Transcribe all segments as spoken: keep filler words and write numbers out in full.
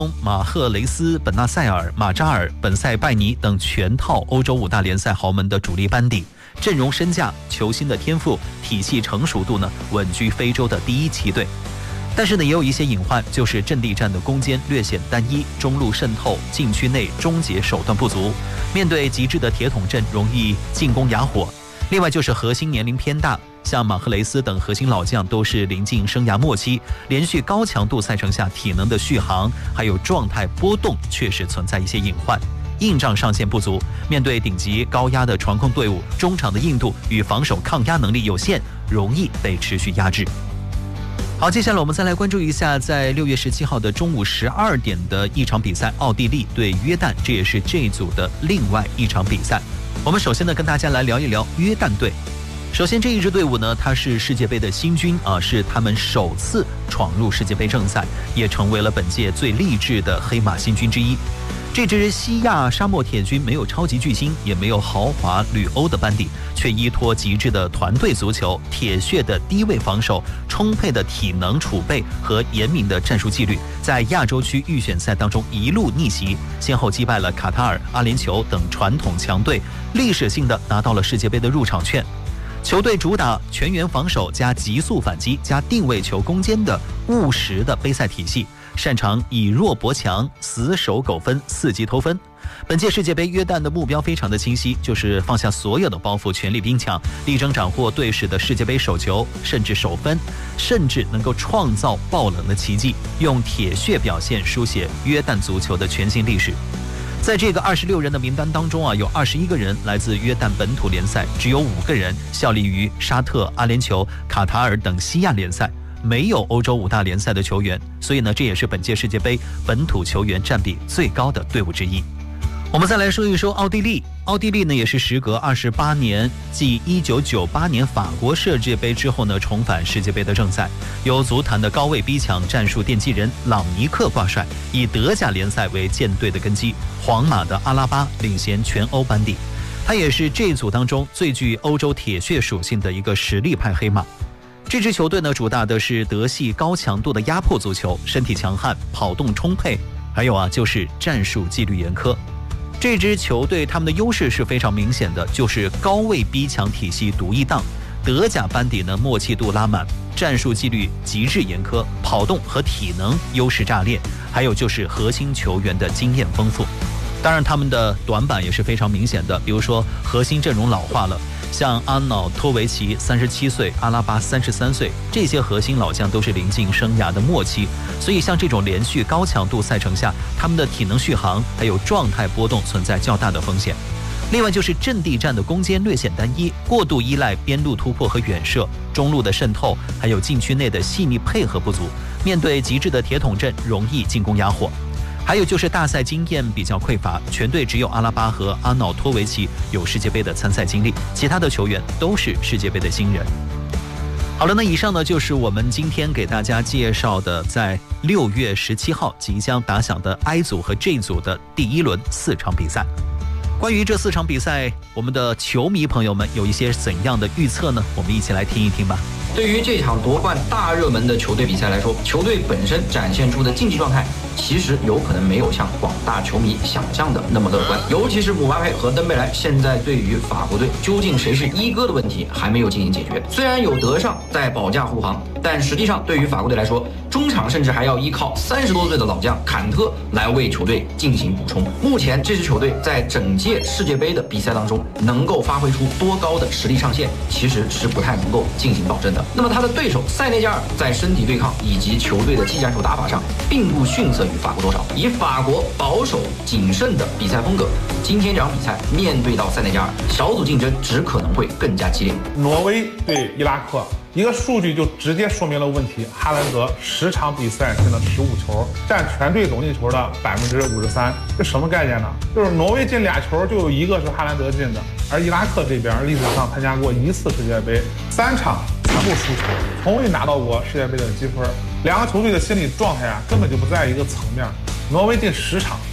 马赫雷斯、本纳塞尔、马扎尔、本塞拜尼等全套欧洲五大联赛豪门的主力班底，阵容身价、球星的天赋、体系成熟度呢，稳居非洲的第一梯队。但是呢，也有一些隐患，就是阵地战的攻坚略显单一，中路渗透、禁区内终结手段不足，面对极致的铁桶阵容易进攻哑火。另外就是核心年龄偏大，像马赫雷斯等核心老将都是临近生涯末期，连续高强度赛程下体能的续航还有状态波动确实存在一些隐患，硬仗上限不足，面对顶级高压的传控队伍，中场的硬度与防守抗压能力有限，容易被持续压制。好，接下来我们再来关注一下在六月十七号的中午十二点的一场比赛，奥地利对约旦，这也是这一组的另外一场比赛。我们首先呢跟大家来聊一聊约旦队。首先这一支队伍呢，它是世界杯的新军啊，是他们首次闯入世界杯正赛，也成为了本届最励志的黑马新军之一。这支西亚沙漠铁军没有超级巨星，也没有豪华旅欧的班底，却依托极致的团队足球、铁血的低位防守、充沛的体能储备和严明的战术纪律，在亚洲区预选赛当中一路逆袭，先后击败了卡塔尔、阿联酋等传统强队，历史性的拿到了世界杯的入场券。球队主打全员防守加急速反击加定位球攻坚的务实的杯赛体系，擅长以弱博强，死守苟分，伺机偷分。本届世界杯约旦的目标非常的清晰，就是放下所有的包袱，全力拼抢，力争斩获队史的世界杯首球，甚至首分，甚至能够创造爆冷的奇迹，用铁血表现书写约旦足球的全新历史。在这个二十六人的名单当中啊，有二十一个人来自约旦本土联赛，只有五个人效力于沙特、阿联酋、卡塔尔等西亚联赛，没有欧洲五大联赛的球员，所以呢，这也是本届世界杯本土球员占比最高的队伍之一。我们再来说一说奥地利，奥地利呢也是时隔二十八年，继一九九八年法国世界杯之后呢，重返世界杯的正赛，由足坛的高位逼抢战术奠基人朗尼克挂帅，以德甲联赛为舰队的根基，皇马的阿拉巴领衔全欧班底，他也是这组当中最具欧洲铁血属性的一个实力派黑马。这支球队呢，主打的是德系高强度的压迫足球，身体强悍，跑动充沛，还有啊就是战术纪律严苛。这支球队他们的优势是非常明显的，就是高位逼抢体系独一档，德甲班底呢默契度拉满，战术纪律极致严苛，跑动和体能优势炸裂，还有就是核心球员的经验丰富。当然他们的短板也是非常明显的，比如说核心阵容老化了，像阿瑙托维奇三十七岁，阿拉巴三十三岁，这些核心老将都是临近生涯的末期，所以像这种连续高强度赛程下，他们的体能续航还有状态波动存在较大的风险。另外就是阵地战的攻坚略显单一，过度依赖边路突破和远射，中路的渗透还有禁区内的细腻配合不足，面对极致的铁桶阵容易进攻哑火。还有就是大赛经验比较匮乏，全队只有阿拉巴和阿瑙托维奇有世界杯的参赛经历，其他的球员都是世界杯的新人。好了，那以上呢就是我们今天给大家介绍的在六月十七号即将打响的 I 组和 J 组的第一轮四场比赛。关于这四场比赛，我们的球迷朋友们有一些怎样的预测呢？我们一起来听一听吧。 对于这场夺冠大热门的球队比赛来说，球队本身展现出的竞技状态其实有可能没有像广大球迷想象的那么乐观，尤其是姆巴佩和登贝莱现在对于法国队究竟谁是一哥的问题还没有进行解决。虽然有德尚在保驾护航，但实际上对于法国队来说，中场甚至还要依靠三十多岁的老将坎特来为球队进行补充。目前这支球队在整届世界杯的比赛当中能够发挥出多高的实力上限，其实是不太能够进行保证的。那么他的对手塞内加尔在身体对抗以及球队的技战术打法上并不逊色于法国多少。以法国保守谨慎的比赛风格，今天这场比赛面对到塞内加尔，小组竞争只可能会更加激烈。 挪威对伊拉克，一个数据就直接说明了问题。哈兰德十场比赛进了十五球，占全队总进球的百分之五十三。这什么概念呢？就是挪威进俩球，就有一个是哈兰德进的。而伊拉克这边历史上参加过一次世界杯，三场全部输球，从未拿到过世界杯的积分。两个球队的心理状态啊，根本就不在一个层面。挪威进十场，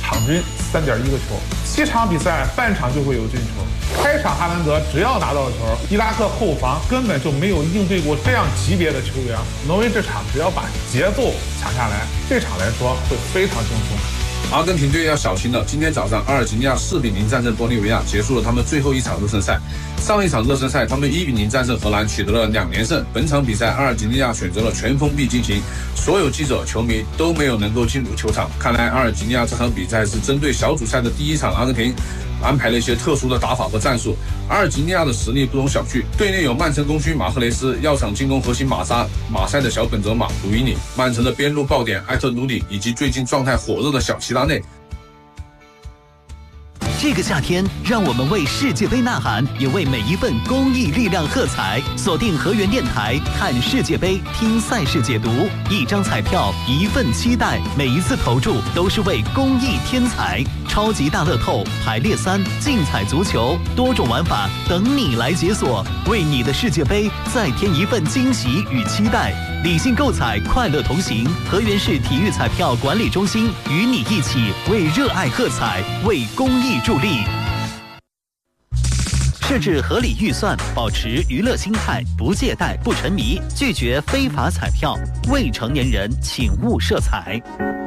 场均三点一个球，七场比赛半场就会有进球。开场哈兰德只要拿到球，伊拉克后防根本就没有应对过这样级别的球员。挪威这场只要把节奏抢下来，这场来说会非常轻松。 阿根廷队要小心了。今天早上，阿尔及利亚四比零战胜玻利维亚，结束了他们最后一场热身赛。上一场热身赛，他们一比零战胜荷兰，取得了两连胜。本场比赛，阿尔及利亚选择了全封闭进行，所有记者、球迷都没有能够进入球场。看来阿尔及利亚这场比赛是针对小组赛的第一场，阿根廷安排了一些特殊的打法和战术。阿尔及利亚的实力不容小觑，队内有曼城功勋马赫雷斯、药厂进攻核心马沙、马赛的小本泽马、鲁伊尼、曼城的边路爆点艾特努里，以及最近状态火热的小齐达内。 这个夏天，让我们为世界杯呐喊，也为每一份公益力量喝彩。锁定河源电台，看世界杯，听赛事解读。一张彩票，一份期待，每一次投注都是为公益添彩。超级大乐透排列三，竞彩足球，多种玩法等你来解锁。为你的世界杯再添一份惊喜与期待。理性购彩，快乐同行。河源市体育彩票管理中心与你一起为热爱喝彩，为公益助力。设置合理预算，保持娱乐心态，不借贷不沉迷，拒绝非法彩票。未成年人请勿涉彩。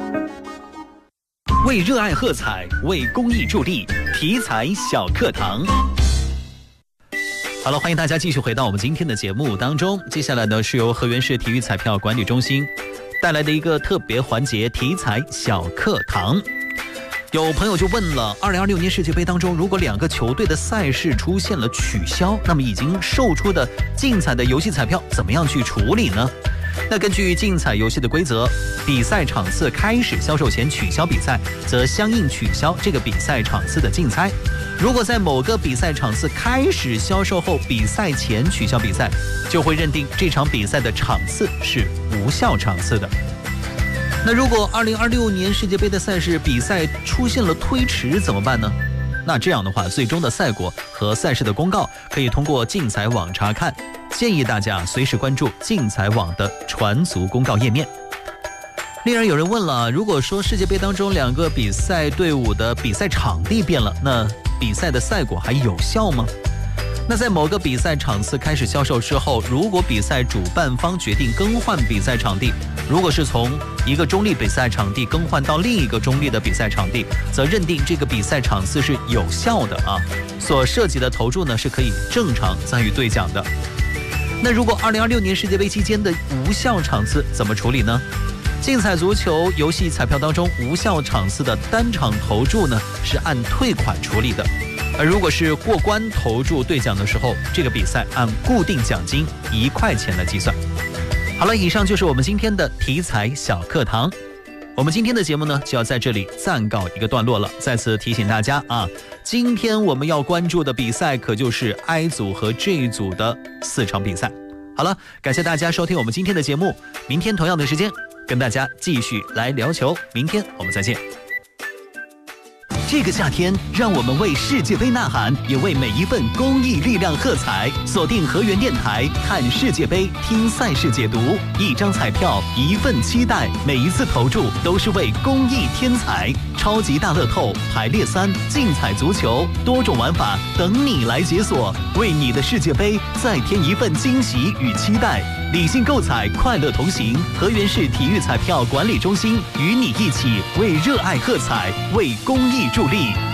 为热爱喝彩，为公益助力，体彩小课堂。好了，欢迎大家继续回到我们今天的节目当中。接下来呢，是由河源市体育彩票管理中心带来的一个特别环节——体彩小课堂。有朋友就问了，二零二六年世界杯当中，如果两个球队的赛事出现了取消，那么已经售出的竞彩的游戏彩票怎么样去处理呢？那根据竞彩游戏的规则，比赛场次开始销售前取消比赛，则相应取消这个比赛场次的竞猜。如果在某个比赛场次开始销售后，比赛前取消比赛，就会认定这场比赛的场次是无效场次的。那如果二零二六年世界杯的赛事比赛出现了推迟怎么办呢？那这样的话，最终的赛果和赛事的公告可以通过竞彩网查看，建议大家随时关注竞彩网的传足公告页面。另外有人问了，如果说世界杯当中两个比赛队伍的比赛场地变了，那比赛的赛果还有效吗？那在某个比赛场次开始销售之后，如果比赛主办方决定更换比赛场地，如果是从一个中立比赛场地更换到另一个中立的比赛场地，则认定这个比赛场次是有效的啊，所涉及的投注呢是可以正常参与兑奖的。那如果二零二六年世界杯期间的无效场次怎么处理呢？竞彩足球游戏彩票当中，无效场次的单场投注呢是按退款处理的，而如果是过关投注兑奖的时候，这个比赛按固定奖金一块钱来计算。好了，以上就是我们今天的体彩小课堂。我们今天的节目呢就要在这里暂告一个段落了。再次提醒大家啊，今天我们要关注的比赛可就是 I 组和 J 组的四场比赛。好了，感谢大家收听我们今天的节目，明天同样的时间跟大家继续来聊球，明天我们再见。这个夏天，让我们为世界杯呐喊，也为每一份公益力量喝彩。锁定河源电台，看世界杯，听赛事解读。一张彩票，一份期待，每一次投注都是为公益添彩。超级大乐透排列三，竞彩足球，多种玩法等你来解锁。为你的世界杯再添一份惊喜与期待。理性购彩，快乐同行。河源市体育彩票管理中心与你一起为热爱喝彩，为公益助力。